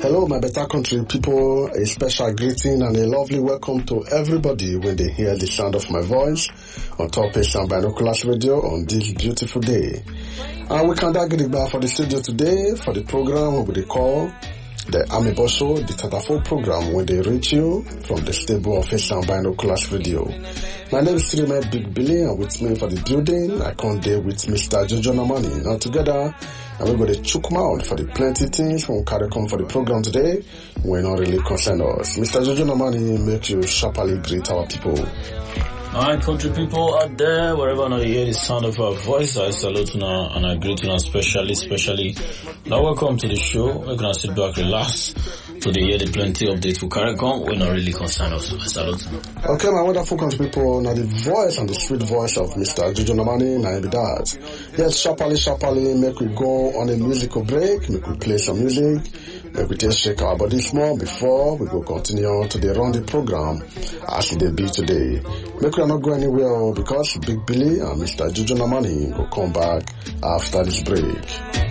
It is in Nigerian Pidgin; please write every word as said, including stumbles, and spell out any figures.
Hello, my better country people. A special greeting and a lovely welcome to everybody when they hear the sound of my voice on Top Asian Binoculars Radio on this beautiful day. And we can get back for the studio today for the program we call the Amibosho, the Tatafo program, when they reach you from the stable of Asian Binoculars Radio. My name is Trimed Big Billy, and with me for the building, I come there with Mister Jojo Namani. Now together, and we're going to chook mouth for the plenty things from CARICOM for the program today. We're not really concerned us. Mister Jojo Namani, make you sharply greet our people. Alright, country people out there, wherever you hear the sound of our voice, I salute you and I greet you especially, especially. Now welcome to the show. We're gonna sit back, relax. So they hear the plenty updates for CARICOM. We're not really concerned us. I salute you. Okay, my wonderful country people, now the voice and the sweet voice of Mister Jojo Namani, now be that. Yes, sharply, sharply, make we go on a musical break, make we play some music, make we just shake our body small before we go continue to the run the program as it be today. Make we not go anywhere because Big Billy and Mister Jojo Namani will come back after this break.